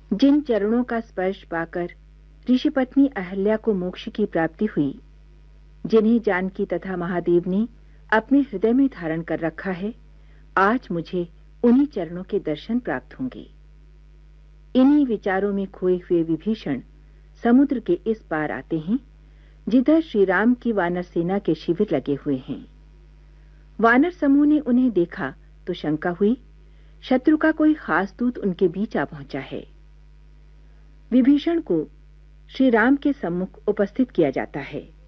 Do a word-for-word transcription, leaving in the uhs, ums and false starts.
जिन चरणों का स्पर्श पाकर ऋषि पत्नी अहल्या को मोक्ष की प्राप्ति हुई, जिन्हें जानकी तथा महादेव ने अपने हृदय में धारण कर रखा है, आज मुझे उन्हीं चरणों के दर्शन प्राप्त होंगे। इन्हीं विचारों में खोए हुए विभीषण समुद्र के इस पार आते हैं, जिधर श्री राम की वानर सेना के शिविर लगे हुए हैं। वानर समूह ने उन्हें देखा तो शंका हुई, शत्रु का कोई खास दूत उनके बीच आ पहुंचा है। विभीषण को श्री राम के सम्मुख उपस्थित किया जाता है।